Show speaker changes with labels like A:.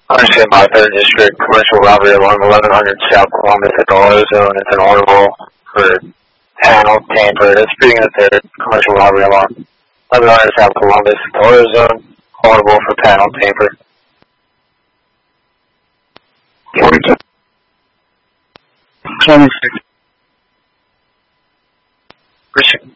A: Understand my 3rd District, commercial robbery alarm 1100 South Columbus at the auto zone. It's an audible for panel tamper. That's reading the 3rd commercial robbery alarm 1100 South Columbus at the auto zone. Audible for panel tamper.
B: 42. 26.